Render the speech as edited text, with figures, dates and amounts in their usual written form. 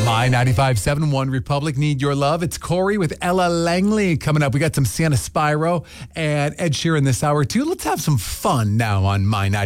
My 95.7 One Republic, Need Your Love. It's Corey with Ella Langley coming up. We got some Sienna Spyro and Ed Sheeran this hour, too. Let's have some fun now on My 95.